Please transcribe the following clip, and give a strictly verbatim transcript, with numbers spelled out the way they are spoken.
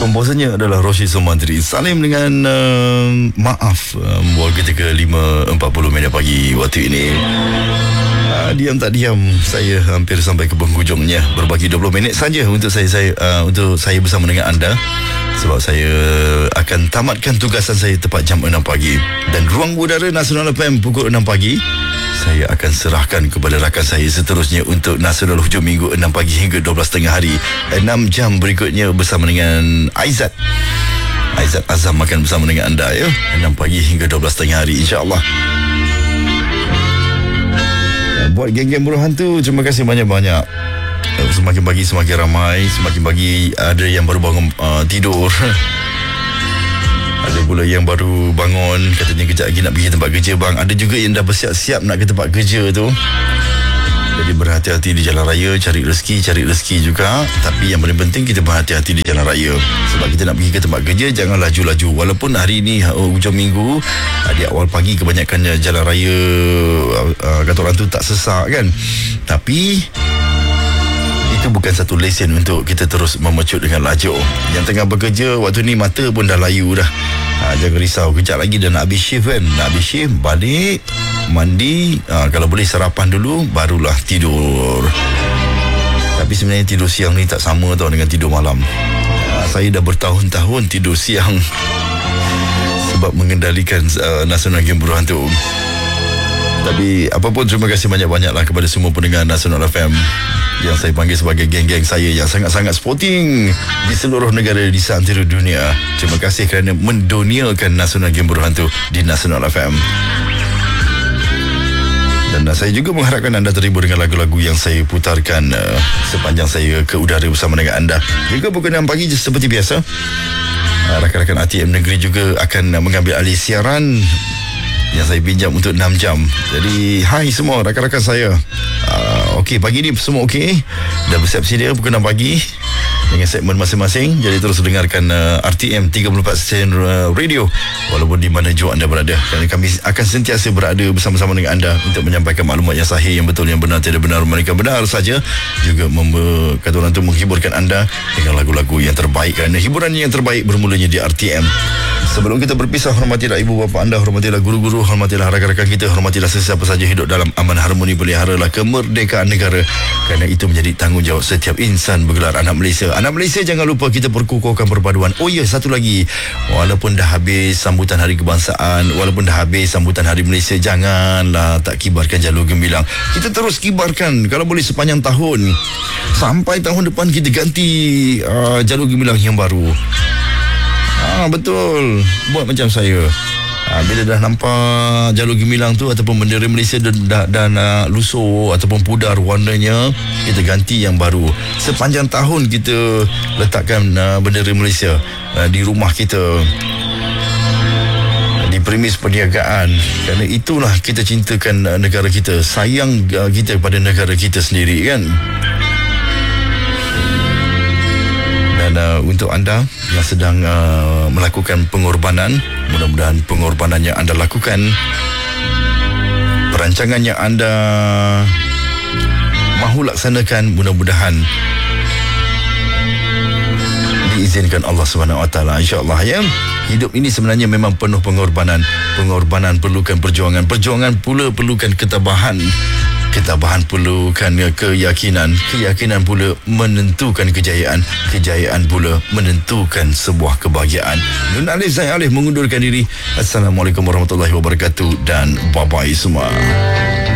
Komposernya adalah Roshi Sumantri. Salim dengan uh, maaf um, Buat ketika lima empat puluh minit pagi waktu ini. uh, Diam tak diam, saya hampir sampai ke penghujungnya. Berbagi dua puluh minit saja untuk saya, saya uh, untuk saya bersama dengan anda, sebab saya akan tamatkan tugasan saya tepat jam enam pagi. Dan ruang udara Nasional F M pukul enam pagi saya akan serahkan kepada rakan saya seterusnya untuk Nasional Hujung Minggu enam pagi hingga dua belas tiga puluh hari. enam jam berikutnya bersama dengan Aizat Aizat Azam akan bersama dengan anda, ya. enam pagi hingga dua belas tiga puluh hari, insya-Allah. Buat geng-geng buruh hantu, terima kasih banyak-banyak. Semakin pagi semakin ramai, semakin pagi ada yang baru bangun uh, tidur. Ada pula yang baru bangun, katanya kejap lagi nak pergi tempat kerja bang. Ada juga yang dah bersiap-siap nak ke tempat kerja tu. Jadi berhati-hati di jalan raya, cari rezeki, cari rezeki juga. Tapi yang paling penting kita berhati-hati di jalan raya. Sebab kita nak pergi ke tempat kerja, jangan laju-laju. Walaupun hari ni uh, hujung minggu, uh, di awal pagi kebanyakan jalan raya uh, uh, kata orang tu tak sesak kan. Tapi itu bukan satu lesen untuk kita terus memecut dengan laju. Yang tengah bekerja waktu ni mata pun dah layu dah. Ha, jangan risau, kejap lagi dah nak habis shift kan. Nak habis shift, balik, mandi, ha, kalau boleh sarapan dulu, barulah tidur. Tapi sebenarnya tidur siang ni tak sama tau dengan tidur malam. Ha, saya dah bertahun-tahun tidur siang sebab mengendalikan uh, Nasional Game Buruh Hantu. Tapi apapun, terima kasih banyak-banyaklah kepada semua pendengar Nasional F M yang saya panggil sebagai geng-geng saya yang sangat-sangat sporting di seluruh negara di seantero dunia. Terima kasih kerana menduniakan Nasional Game Buruh Hantu di Nasional F M. Dan uh, saya juga mengharapkan anda terhibur dengan lagu-lagu yang saya putarkan uh, sepanjang saya ke udara bersama dengan anda. Hingga pukul enam pagi seperti biasa, uh, rakan-rakan A T M Negeri juga akan uh, mengambil alih siaran yang saya pinjam untuk enam jam. Jadi hai semua rakan-rakan saya. uh, Okey, pagi ni semua okey. Dah bersiap sedia pukul enam pagi dengan segmen masing-masing. Jadi terus dengarkan uh, R T M tiga puluh empat sen uh, radio walaupun di mana jua anda berada. Kerana kami akan sentiasa berada bersama-sama dengan anda untuk menyampaikan maklumat yang sahih, yang betul, yang benar, tidak benar, mereka benar saja. Juga mem- kata orang tu menghiburkan anda dengan lagu-lagu yang terbaik. Kerana hiburan yang terbaik bermulanya di R T M. Sebelum kita berpisah, hormatilah ibu bapa anda, hormatilah guru-guru, hormatilah rakan-rakan kita, hormatilah sesiapa saja hidup dalam aman harmoni, peliharalah kemerdekaan negara. Kerana itu menjadi tanggungjawab setiap insan bergelar anak Malaysia. Anak Malaysia, jangan lupa kita perkukuhkan perpaduan. Oh ya, satu lagi. Walaupun dah habis sambutan Hari Kebangsaan, walaupun dah habis sambutan Hari Malaysia, janganlah tak kibarkan jalur gemilang. Kita terus kibarkan kalau boleh sepanjang tahun. Sampai tahun depan kita ganti uh, jalur gemilang yang baru. Ah, betul. Buat macam saya. Ah, bila dah nampak jalur gemilang tu ataupun bendera Malaysia dah, dah, dah nak lusuh ataupun pudar warnanya, kita ganti yang baru. Sepanjang tahun kita letakkan uh, bendera Malaysia uh, di rumah kita, di premis perniagaan. Kerana itulah kita cintakan uh, negara kita, sayang uh, kita pada negara kita sendiri kan. Dan uh, untuk anda yang sedang uh, melakukan pengorbanan, mudah-mudahan pengorbanan yang anda lakukan, perancangan yang anda mahu laksanakan, mudah-mudahan diizinkan Allah Subhanahu Wa Taala, insya-Allah, ya. Hidup ini sebenarnya memang penuh pengorbanan. Pengorbanan perlukan perjuangan, perjuangan pula perlukan ketabahan. Ketabahan perlukan keyakinan, keyakinan pula menentukan kejayaan, kejayaan pula menentukan sebuah kebahagiaan. Nun Alif Zain Alif mengundurkan diri. Assalamualaikum warahmatullahi wabarakatuh dan bye-bye semua.